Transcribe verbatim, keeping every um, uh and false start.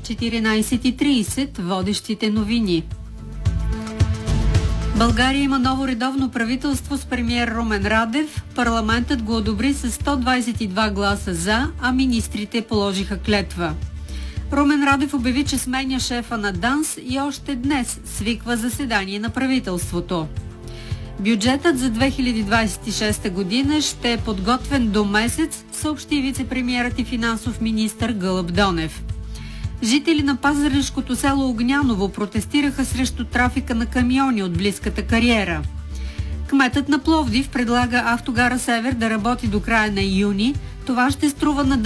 четиринайсет и трийсет, водещите новини. България има ново редовно правителство с премиер Румен Радев. Парламентът го одобри с сто двайсет и два гласа за, а министрите положиха клетва. Румен Радев обяви, че сменя шефа на ДАНС и още днес свиква заседание на правителството. Бюджетът за две хиляди двайсет и шеста година ще е подготвен до месец, съобщи вице-премиерът и финансов министър Гълъб Донев. Жители на пазаришкото село Огняново протестираха срещу трафика на камиони от близката кариера. Кметът на Пловдив предлага автогара Север да работи до края на юни. Това ще струва на